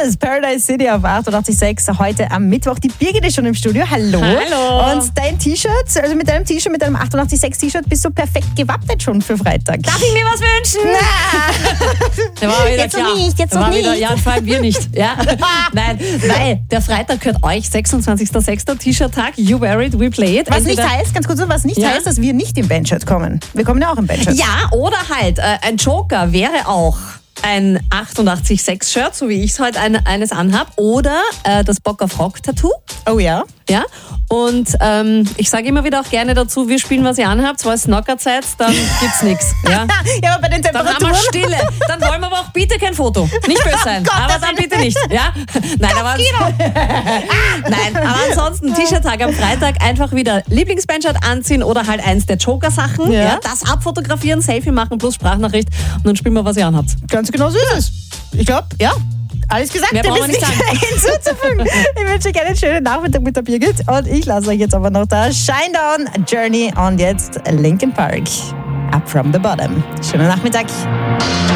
Stars, Paradise City auf 88.6. Heute am Mittwoch. Die Birgit ist schon im Studio. Hallo. Hallo. Und dein T-Shirt, also mit deinem T-Shirt, mit deinem 88.6 T-Shirt bist du perfekt gewappnet schon für Freitag. Darf ich mir was wünschen? Der war wieder Jetzt klar. noch nicht, jetzt Der noch war wieder, nicht. ja, vor allem wir nicht. Ja? Nein, weil der Freitag gehört euch, 26.06. T-Shirt-Tag. You wear it, we play it. Was nicht heißt, ganz kurz, was nicht heißt, dass wir nicht im Bandshirt kommen. Wir kommen ja auch im Bandshirt. Ja, oder halt, ein Joker wäre auch ein 88.6-Shirt, so wie ich es heute eines anhab, oder das Bock auf Rock-Tattoo. Oh ja. Ja, und ich sage immer wieder auch gerne dazu, wir spielen, was ihr anhabt, weil es Knockerzeit, dann gibt's nichts. Ja? Ja, aber bei den Dann haben Temperaturen... wir Stille. Dann wollen wir aber auch bitte kein Foto. Nicht böse sein, Gott, aber dann bitte nicht. Ja? Nein, aber ansonsten T-Shirt-Tag am Freitag einfach wieder Lieblingsbandshirt anziehen oder halt eins der Joker-Sachen. Ja. Ja, das abfotografieren, Selfie machen plus Sprachnachricht und dann spielen wir, was ihr anhabt. Ganz genau so ist es. Ich glaube, ja. Alles gesagt, Mehr dem brauchen ist wir nicht nichts hinzuzufügen. Ich wünsche euch einen schönen Nachmittag mit der Birgit und ich lasse euch jetzt aber noch da Shinedown Journey und jetzt Linkin Park. Up from the bottom. Schönen Nachmittag.